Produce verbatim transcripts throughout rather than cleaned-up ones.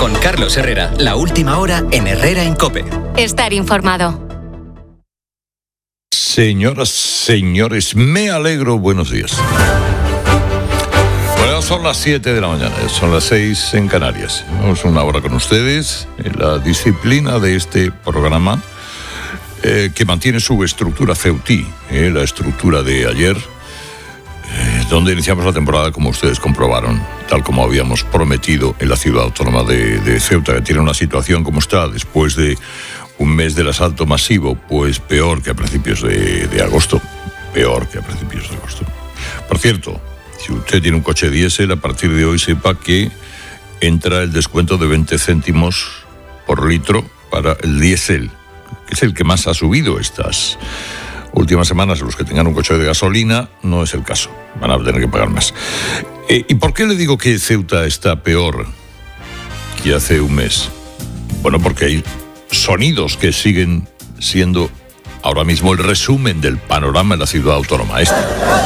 Con Carlos Herrera, la última hora en Herrera en COPE. Estar informado. Señoras, señores, me alegro, buenos días. Bueno, son las siete de la mañana, son las seis en Canarias. Vamos una hora con ustedes en la disciplina de este programa eh, que mantiene su estructura Ceutí, eh, la estructura de ayer, eh, donde iniciamos la temporada, como ustedes comprobaron, tal como habíamos prometido en la ciudad autónoma de, de Ceuta, que tiene una situación como está después de un mes del asalto masivo, pues peor que a principios de, de agosto. Peor que a principios de agosto. Por cierto, si usted tiene un coche diésel, a partir de hoy sepa que entra el descuento de veinte céntimos por litro para el diésel, que es el que más ha subido estas últimas semanas. Los que tengan un coche de gasolina, no es el caso. Van a tener que pagar más. Eh, ¿Y por qué le digo que Ceuta está peor que hace un mes? Bueno, porque hay sonidos que siguen siendo ahora mismo el resumen del panorama en la ciudad autónoma esta.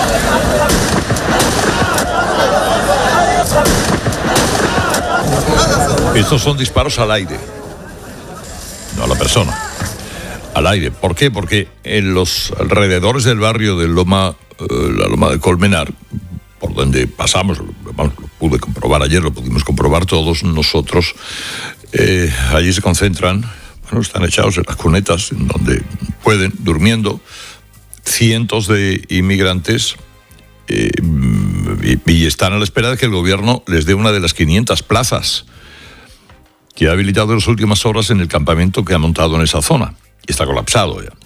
Estos son disparos al aire, no a la persona, al aire. ¿Por qué? Porque en los alrededores del barrio de Loma, eh, la Loma de Colmenar, por donde pasamos, bueno, lo pude comprobar ayer, lo pudimos comprobar todos nosotros, eh, allí se concentran. Bueno, están echados en las cunetas, en donde pueden, durmiendo, cientos de inmigrantes eh, y, y están a la espera de que el gobierno les dé una de las quinientas plazas que ha habilitado en las últimas horas en el campamento que ha montado en esa zona. Y está colapsado ya.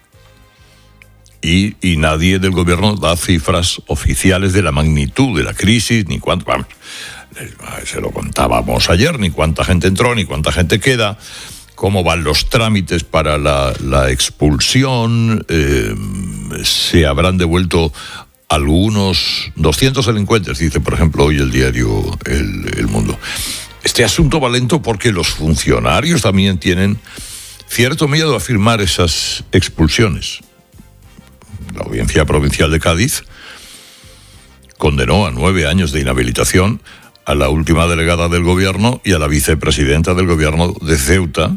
Y, y nadie del gobierno da cifras oficiales de la magnitud de la crisis, ni cuánto... Vamos, se lo contábamos ayer, ni cuánta gente entró, ni cuánta gente queda, cómo van los trámites para la, la expulsión, eh, se habrán devuelto algunos doscientos delincuentes, dice por ejemplo hoy el diario El, El Mundo. Este asunto va lento porque los funcionarios también tienen cierto miedo a firmar esas expulsiones. La Audiencia Provincial de Cádiz condenó a nueve años de inhabilitación a la última delegada del gobierno y a la vicepresidenta del gobierno de Ceuta,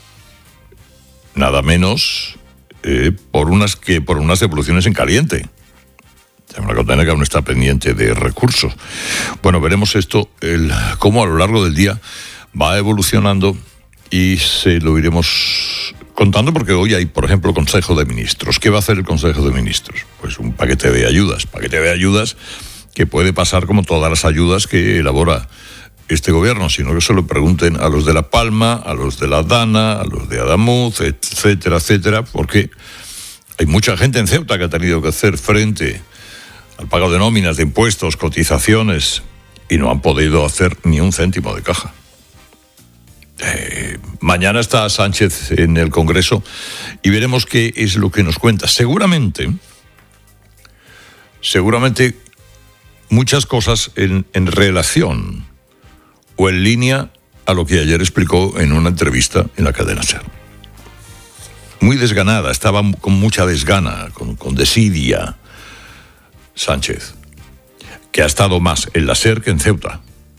nada menos eh, por unas que por unas devoluciones en caliente. Una condena que aún está pendiente de recursos. Bueno, veremos esto, el, cómo a lo largo del día va evolucionando y se lo iremos contando, porque hoy hay, por ejemplo, Consejo de Ministros. ¿Qué va a hacer el Consejo de Ministros? Pues un paquete de ayudas, paquete de ayudas que puede pasar como todas las ayudas que elabora este gobierno, sino que se lo pregunten a los de La Palma, a los de La Dana, a los de Adamuz, etcétera, etcétera, porque hay mucha gente en Ceuta que ha tenido que hacer frente al pago de nóminas, de impuestos, cotizaciones, y no han podido hacer ni un céntimo de caja. Eh, mañana está Sánchez en el Congreso y veremos qué es lo que nos cuenta. Seguramente, seguramente muchas cosas en, en relación o en línea a lo que ayer explicó en una entrevista en la cadena SER. Muy desganada, estaba con mucha desgana, con, con desidia, Sánchez, que ha estado más en la SER que en Ceuta,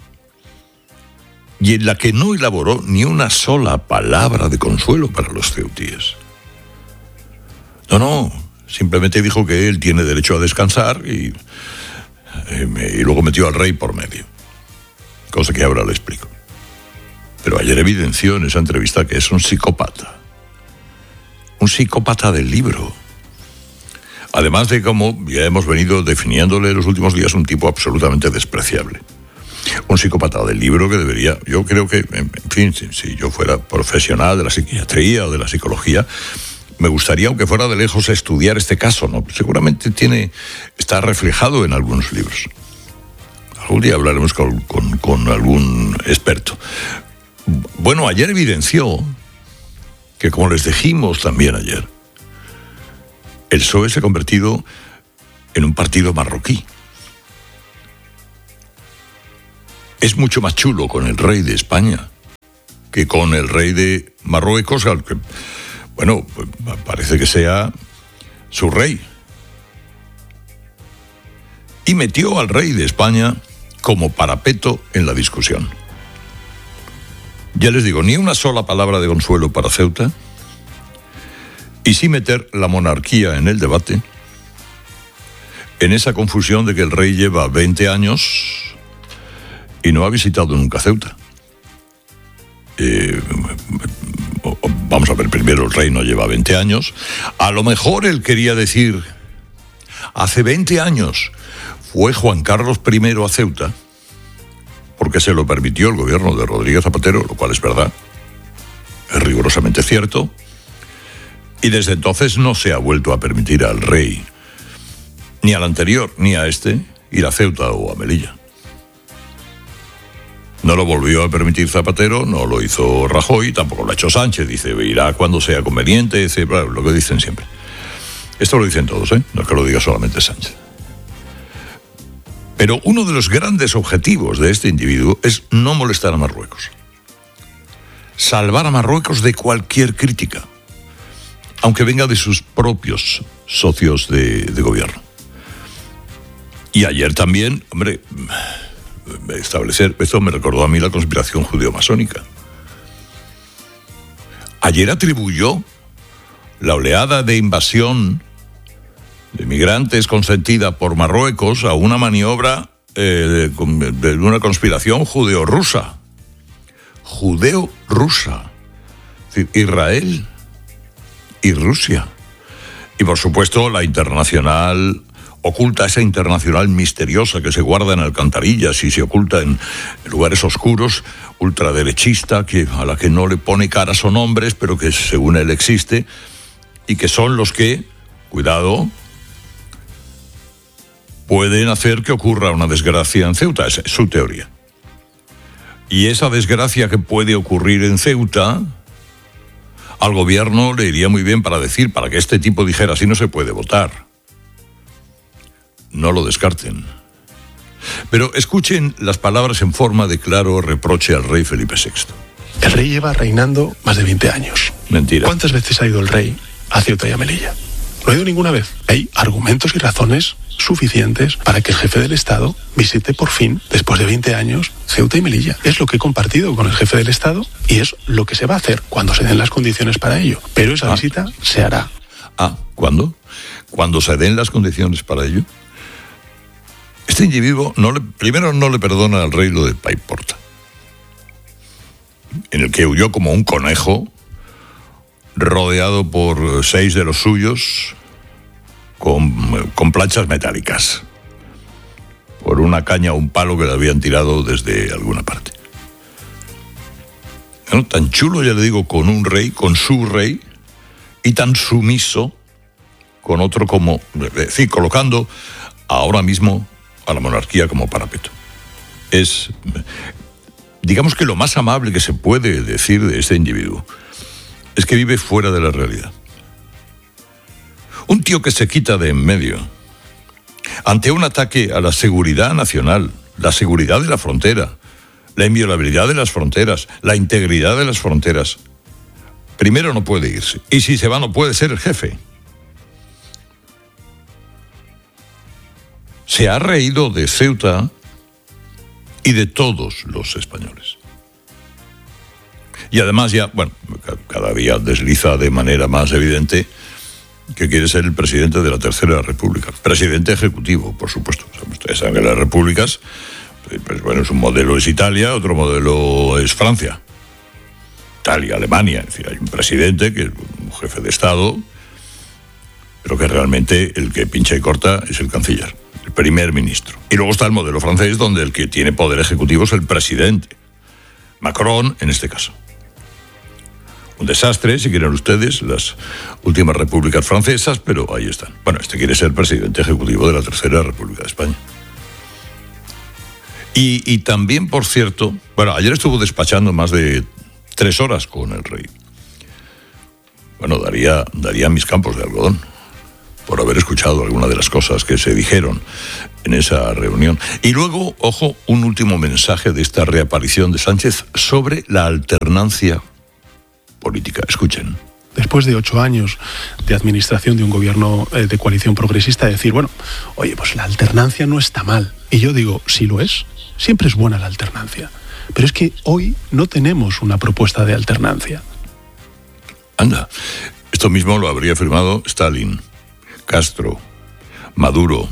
y en la que no elaboró ni una sola palabra de consuelo para los ceutíes. No, no, simplemente dijo que él tiene derecho a descansar y, y luego metió al rey por medio, cosa que ahora le explico. Pero ayer evidenció en esa entrevista que es un psicópata, un psicópata del libro. Además de, como ya hemos venido definiéndole en los últimos días, un tipo absolutamente despreciable. Un psicópata del libro que debería, yo creo que, en fin, si, si yo fuera profesional de la psiquiatría o de la psicología, me gustaría, aunque fuera de lejos, estudiar este caso, ¿no? Seguramente tiene, está reflejado en algunos libros. Algún día hablaremos con, con, con algún experto. Bueno, ayer evidenció que, como les dijimos también ayer, el P S O E se ha convertido en un partido marroquí. Es mucho más chulo con el rey de España que con el rey de Marruecos, al que, bueno, parece que sea su rey. Y metió al rey de España como parapeto en la discusión. Ya les digo, ni una sola palabra de consuelo para Ceuta, y sí meter la monarquía en el debate, en esa confusión de que el rey lleva veinte años y no ha visitado nunca Ceuta. Eh, vamos a ver, primero, el rey no lleva veinte años. A lo mejor él quería decir, hace veinte años fue Juan Carlos primero a Ceuta, porque se lo permitió el gobierno de Rodríguez Zapatero, lo cual es verdad, es rigurosamente cierto, y desde entonces no se ha vuelto a permitir al rey, ni al anterior, ni a este, ir a Ceuta o a Melilla. No lo volvió a permitir Zapatero, no lo hizo Rajoy, tampoco lo ha hecho Sánchez, dice, irá cuando sea conveniente, dice, lo que dicen siempre. Esto lo dicen todos, ¿eh? No es que lo diga solamente Sánchez. Pero uno de los grandes objetivos de este individuo es no molestar a Marruecos. Salvar a Marruecos de cualquier crítica, aunque venga de sus propios socios de, de gobierno. Y ayer también, hombre, establecer, esto me recordó a mí la conspiración judeo-masónica. Ayer atribuyó la oleada de invasión de migrantes consentida por Marruecos a una maniobra eh, de, de una conspiración judeo-rusa. Judeo-rusa. Es decir, Israel y Rusia. Y por supuesto la internacional oculta, esa internacional misteriosa que se guarda en alcantarillas y se oculta en lugares oscuros, ultraderechista, que, a la que no le pone caras o nombres, pero que según él existe, y que son los que, cuidado, pueden hacer que ocurra una desgracia en Ceuta. Esa es su teoría. Y esa desgracia que puede ocurrir en Ceuta, al gobierno le iría muy bien para decir, para que este tipo dijera, así no se puede votar. No lo descarten. Pero escuchen las palabras en forma de claro reproche al rey Felipe sexto. El rey lleva reinando más de veinte años. Mentira. ¿Cuántas veces ha ido el rey a Ceuta y a Melilla? No ha ido ninguna vez. Hay argumentos y razones suficientes para que el jefe del Estado visite por fin, después de veinte años, Ceuta y Melilla. Es lo que he compartido con el jefe del Estado y es lo que se va a hacer cuando se den las condiciones para ello. Pero esa ah. visita se hará. Ah, ¿cuándo? Cuando se den las condiciones para ello. Este individuo, no le, primero no le perdona al rey lo de Paiporta, en el que huyó como un conejo, rodeado por seis de los suyos, con, con planchas metálicas, por una caña o un palo que le habían tirado desde alguna parte. ¿No? Tan chulo, ya le digo, con un rey, con su rey, y tan sumiso con otro como, es decir, colocando ahora mismo a la monarquía como parapeto. Es, digamos que lo más amable que se puede decir de este individuo es que vive fuera de la realidad. Un tío que se quita de en medio ante un ataque a la seguridad nacional, la seguridad de la frontera, la inviolabilidad de las fronteras, la integridad de las fronteras. Primero no puede irse, y si se va no puede ser el jefe. Se ha reído de Ceuta y de todos los españoles. Y además ya, bueno, cada día desliza de manera más evidente que quiere ser el presidente de la Tercera República. Presidente ejecutivo, por supuesto. Ustedes saben que las repúblicas, pues bueno, es un modelo es Italia, otro modelo es Francia. Italia, Alemania, es decir, hay un presidente que es un jefe de Estado, pero que realmente el que pincha y corta es el canciller, el primer ministro. Y luego está el modelo francés, donde el que tiene poder ejecutivo es el presidente. Macron, en este caso. Un desastre, si quieren ustedes, las últimas repúblicas francesas, pero ahí están. Bueno, este quiere ser presidente ejecutivo de la Tercera República de España. Y, y también, por cierto, bueno, ayer estuvo despachando más de tres horas con el rey. Bueno, daría, daría mis campos de algodón por haber escuchado alguna de las cosas que se dijeron en esa reunión. Y luego, ojo, un último mensaje de esta reaparición de Sánchez sobre la alternancia política. Escuchen. Después de ocho años de administración de un gobierno eh, de coalición progresista, decir, bueno, oye, pues la alternancia no está mal. Y yo digo, si lo es, siempre es buena la alternancia. Pero es que hoy no tenemos una propuesta de alternancia. Anda, esto mismo lo habría firmado Stalin, Castro, Maduro,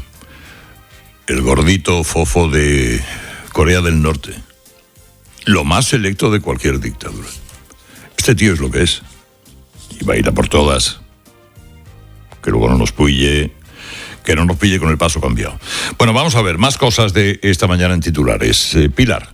el gordito fofo de Corea del Norte. Lo más selecto de cualquier dictadura. Este tío es lo que es. Y va a ir a por todas. Que luego no nos pille, que no nos pille con el paso cambiado. Bueno, vamos a ver más cosas de esta mañana en titulares. Eh, Pilar.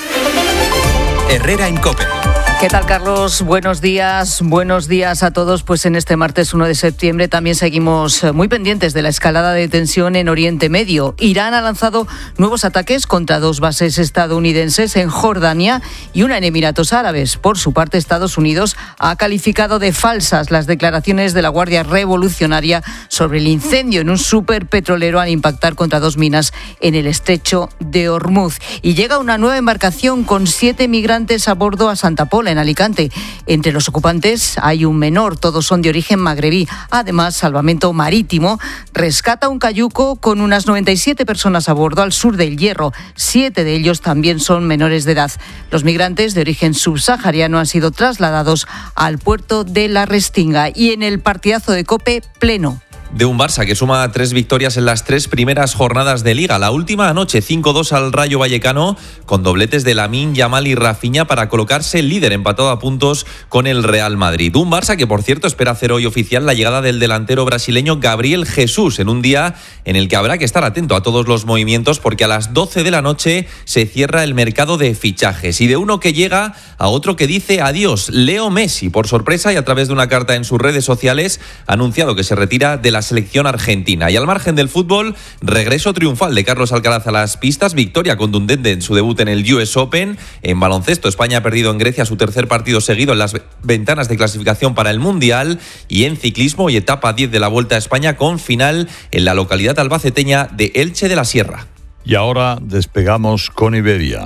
Herrera en COPE. ¿Qué tal, Carlos? Buenos días, buenos días a todos. Pues en este martes uno de septiembre también seguimos muy pendientes de la escalada de tensión en Oriente Medio. Irán ha lanzado nuevos ataques contra dos bases estadounidenses en Jordania y una en Emiratos Árabes. Por su parte, Estados Unidos ha calificado de falsas las declaraciones de la Guardia Revolucionaria sobre el incendio en un superpetrolero al impactar contra dos minas en el estrecho de Hormuz. Y llega una nueva embarcación con siete migrantes a bordo a Santa Pola, en Alicante. Entre los ocupantes hay un menor, todos son de origen magrebí. Además, Salvamento Marítimo rescata un cayuco con unas noventa y siete personas a bordo al sur del Hierro. Siete de ellos también son menores de edad. Los migrantes de origen subsahariano han sido trasladados al puerto de La Restinga. Y en el partidazo de COPE, pleno de un Barça que suma tres victorias en las tres primeras jornadas de Liga. La última anoche, cinco dos al Rayo Vallecano, con dobletes de Lamine Yamal y Rafinha para colocarse líder, empatado a puntos con el Real Madrid. Un Barça que, por cierto, espera hacer hoy oficial la llegada del delantero brasileño Gabriel Jesús, en un día en el que habrá que estar atento a todos los movimientos, porque a las doce de la noche se cierra el mercado de fichajes. Y de uno que llega a otro que dice adiós. Leo Messi, por sorpresa y a través de una carta en sus redes sociales, ha anunciado que se retira de la selección argentina. Y al margen del fútbol, regreso triunfal de Carlos Alcaraz a las pistas, victoria contundente en su debut en el U S Open. En baloncesto, España ha perdido en Grecia su tercer partido seguido en las ventanas de clasificación para el Mundial. Y en ciclismo, y etapa diez de la Vuelta a España con final en la localidad albaceteña de Elche de la Sierra. Y ahora despegamos con Iberia.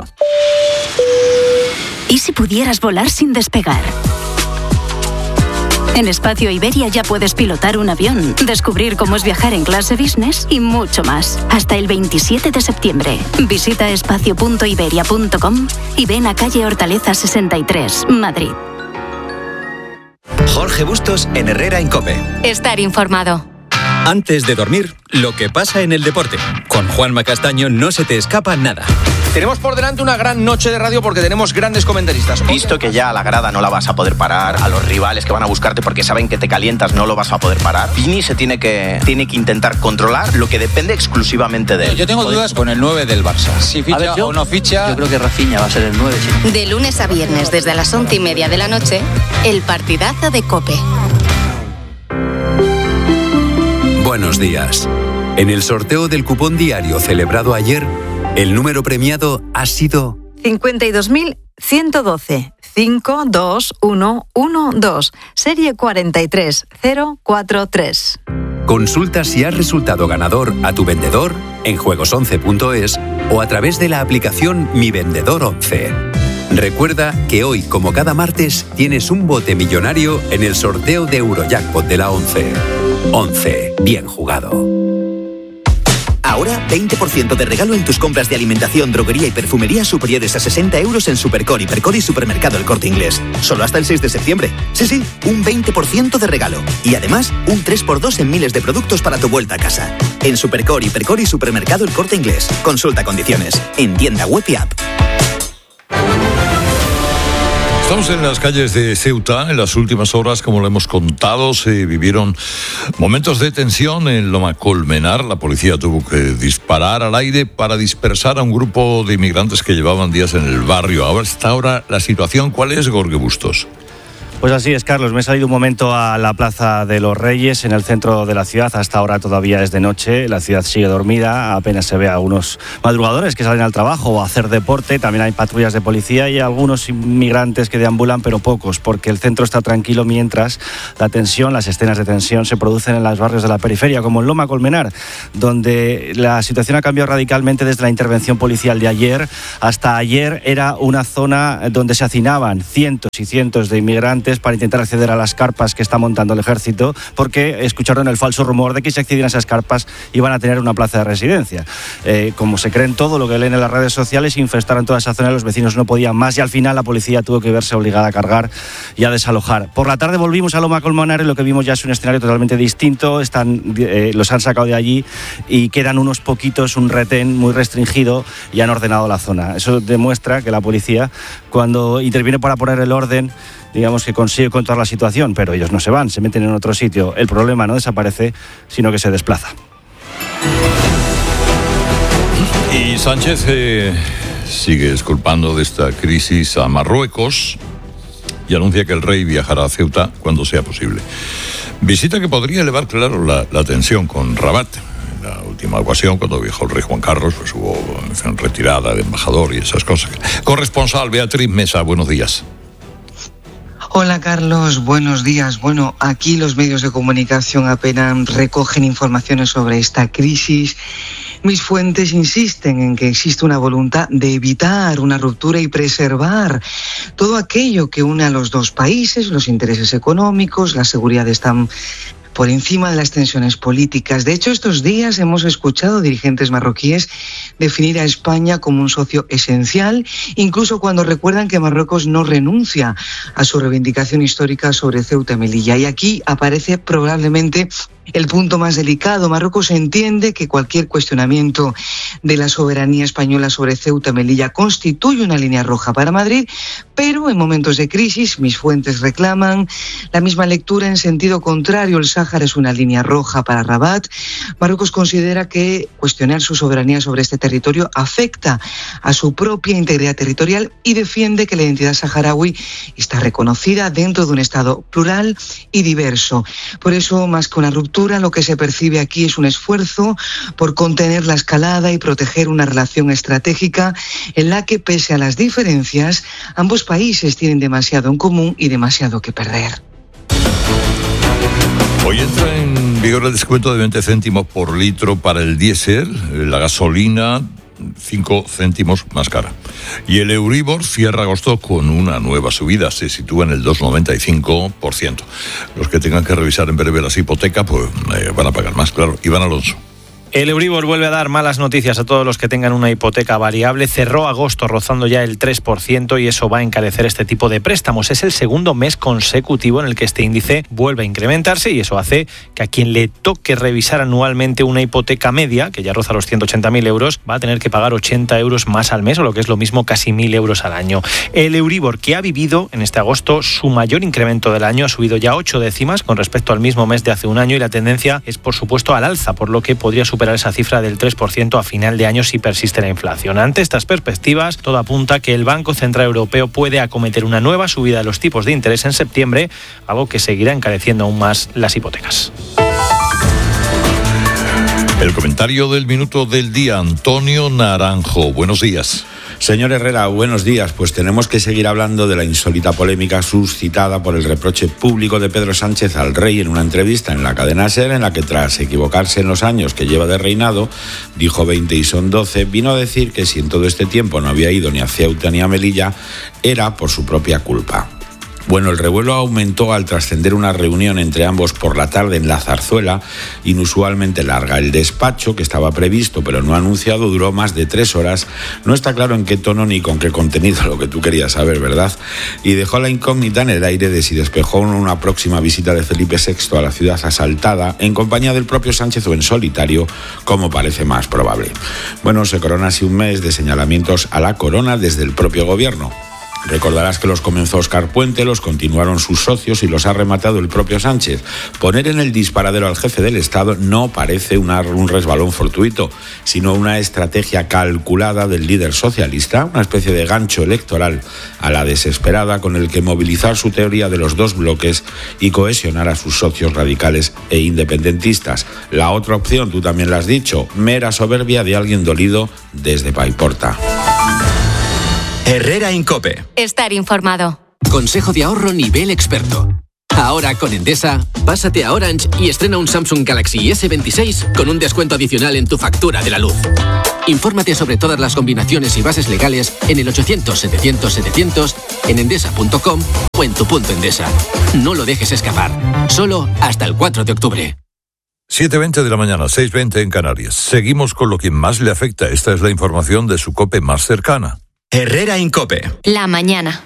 ¿Y si pudieras volar sin despegar? En Espacio Iberia ya puedes pilotar un avión, descubrir cómo es viajar en clase business y mucho más. Hasta el veintisiete de septiembre. Visita espacio punto iberia punto com y ven a calle Hortaleza sesenta y tres, Madrid. Jorge Bustos en Herrera en COPE. Estar informado. Antes de dormir, lo que pasa en el deporte. Con Juanma Castaño no se te escapa nada. Tenemos por delante una gran noche de radio porque tenemos grandes comentaristas. Visto que ya a la grada no la vas a poder parar, a los rivales que van a buscarte porque saben que te calientas no lo vas a poder parar, Vini se tiene que, tiene que intentar controlar lo que depende exclusivamente de él. Yo tengo dudas con el nueve del Barça. Si ficha ver, yo, o no ficha... Yo creo que Rafinha va a ser el nueve. Sí. De lunes a viernes desde las once y media de la noche, el partidazo de COPE. Buenos días. En el sorteo del cupón diario celebrado ayer, el número premiado ha sido cincuenta y dos mil ciento doce, cinco dos uno uno dos, serie cuarenta y tres cero cuatro tres. Consulta si has resultado ganador a tu vendedor en juegos once punto es o a través de la aplicación Mi Vendedor once. Recuerda que hoy, como cada martes, tienes un bote millonario en el sorteo de Eurojackpot de la once. once. Bien jugado. Ahora, veinte por ciento de regalo en tus compras de alimentación, droguería y perfumería superiores a sesenta euros en Supercore, Hipercor y Supermercado El Corte Inglés. Solo hasta el seis de septiembre. Sí, sí, un veinte por ciento de regalo. Y además, un tres por dos en miles de productos para tu vuelta a casa. En Supercore, Hipercor y Supermercado El Corte Inglés. Consulta condiciones. En tienda web y app. Estamos en las calles de Ceuta. En las últimas horas, como lo hemos contado, se vivieron momentos de tensión en Loma Colmenar. La policía tuvo que disparar al aire para dispersar a un grupo de inmigrantes que llevaban días en el barrio. Ahora está ahora la situación. ¿Cuál es, Jorge Bustos? Pues así es, Carlos. Me he salido un momento a la Plaza de los Reyes, en el centro de la ciudad. Hasta ahora todavía es de noche, la ciudad sigue dormida, apenas se ve a algunos madrugadores que salen al trabajo o a hacer deporte. También hay patrullas de policía y algunos inmigrantes que deambulan, pero pocos, porque el centro está tranquilo mientras la tensión, las escenas de tensión se producen en los barrios de la periferia, como en Loma Colmenar, donde la situación ha cambiado radicalmente desde la intervención policial de ayer. Hasta ayer era una zona donde se hacinaban cientos y cientos de inmigrantes civiles para intentar acceder a las carpas que está montando el ejército, porque escucharon el falso rumor de que si accedían a esas carpas iban a tener una plaza de residencia. Eh, como se creen todo lo que leen en las redes sociales, infestaron toda esa zona, los vecinos no podían más y al final la policía tuvo que verse obligada a cargar y a desalojar. Por la tarde volvimos a Loma Colmenar y lo que vimos ya es un escenario totalmente distinto. Están, eh, los han sacado de allí y quedan unos poquitos, un retén muy restringido, y han ordenado la zona. Eso demuestra que la policía, cuando interviene para poner el orden, digamos que consigue controlar la situación, pero ellos no se van, se meten en otro sitio. El problema no desaparece, sino que se desplaza. Y Sánchez eh, sigue exculpando de esta crisis a Marruecos y anuncia que el rey viajará a Ceuta cuando sea posible. Visita que podría elevar, claro, la, la tensión con Rabat. En la última ocasión, cuando viajó el rey Juan Carlos, pues hubo en retirada de embajador y esas cosas. Corresponsal Beatriz Mesa, buenos días. Hola Carlos, buenos días. Bueno, aquí los medios de comunicación apenas recogen informaciones sobre esta crisis. Mis fuentes insisten en que existe una voluntad de evitar una ruptura y preservar todo aquello que une a los dos países, los intereses económicos, la seguridad están por encima de las tensiones políticas. De hecho, estos días hemos escuchado dirigentes marroquíes definir a España como un socio esencial, incluso cuando recuerdan que Marruecos no renuncia a su reivindicación histórica sobre Ceuta y Melilla. Y aquí aparece probablemente el punto más delicado. Marruecos entiende que cualquier cuestionamiento de la soberanía española sobre Ceuta y Melilla constituye una línea roja para Madrid, pero en momentos de crisis, mis fuentes reclaman la misma lectura en sentido contrario. El Sáhara es una línea roja para Rabat. Marruecos considera que cuestionar su soberanía sobre este territorio afecta a su propia integridad territorial y defiende que la identidad saharaui está reconocida dentro de un Estado plural y diverso. Por eso, más que una ruptura, lo que se percibe aquí es un esfuerzo por contener la escalada y proteger una relación estratégica en la que, pese a las diferencias, ambos países tienen demasiado en común y demasiado que perder. Hoy entra en vigor el descuento de veinte céntimos por litro para el diésel, la gasolina cinco céntimos más cara. Y el Euribor cierra agosto con una nueva subida, se sitúa en el dos coma noventa y cinco por ciento. Los que tengan que revisar en breve las hipotecas, pues eh, van a pagar más, claro. Iván Alonso. El Euribor vuelve a dar malas noticias a todos los que tengan una hipoteca variable. Cerró agosto rozando ya el tres por ciento y eso va a encarecer este tipo de préstamos. Es el segundo mes consecutivo en el que este índice vuelve a incrementarse y eso hace que a quien le toque revisar anualmente una hipoteca media, que ya roza los ciento ochenta mil euros, va a tener que pagar ochenta euros más al mes, o lo que es lo mismo, casi mil euros al año. El Euribor, que ha vivido en este agosto su mayor incremento del año, ha subido ya ocho décimas con respecto al mismo mes de hace un año y la tendencia es, por supuesto, al alza, por lo que podría superar esa cifra del tres por ciento a final de año si persiste la inflación. Ante estas perspectivas, todo apunta que el Banco Central Europeo puede acometer una nueva subida de los tipos de interés en septiembre, algo que seguirá encareciendo aún más las hipotecas. El comentario del minuto del día, Antonio Naranjo. Buenos días. Señor Herrera, buenos días. Pues tenemos que seguir hablando de la insólita polémica suscitada por el reproche público de Pedro Sánchez al rey en una entrevista en la cadena SER, en la que, tras equivocarse en los años que lleva de reinado, dijo veinte y son doce, vino a decir que si en todo este tiempo no había ido ni a Ceuta ni a Melilla, era por su propia culpa. Bueno, el revuelo aumentó al trascender una reunión entre ambos por la tarde en la Zarzuela, inusualmente larga. El despacho, que estaba previsto pero no anunciado, duró más de tres horas. No está claro en qué tono ni con qué contenido, lo que tú querías saber, ¿verdad? Y dejó la incógnita en el aire de si despejó una próxima visita de Felipe sexto a la ciudad asaltada, en compañía del propio Sánchez o en solitario, como parece más probable. Bueno, se corona así un mes de señalamientos a la corona desde el propio gobierno. Recordarás que los comenzó Óscar Puente, los continuaron sus socios y los ha rematado el propio Sánchez. Poner en el disparadero al jefe del Estado no parece una, un resbalón fortuito, sino una estrategia calculada del líder socialista, una especie de gancho electoral a la desesperada con el que movilizar su teoría de los dos bloques y cohesionar a sus socios radicales e independentistas. La otra opción, tú también la has dicho, mera soberbia de alguien dolido desde Paiporta. Herrera Incope. Estar informado. Consejo de ahorro nivel experto. Ahora con Endesa, pásate a Orange y estrena un Samsung Galaxy ese veintiséis con un descuento adicional en tu factura de la luz. Infórmate sobre todas las combinaciones y bases legales en el ochocientos setecientos setecientos, en endesa punto com o en tu punto Endesa. No lo dejes escapar. Solo hasta el cuatro de octubre. siete veinte de la mañana, seis veinte en Canarias. Seguimos con lo que más le afecta. Esta es la información de su COPE más cercana. Herrera Incope. La mañana.